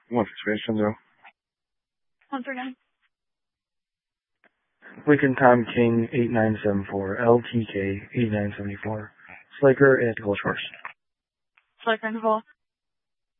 168 0. 139. Lincoln Tom King 8974, LTK 8974. Slaker at Gulf Shores. Slaker and Vol.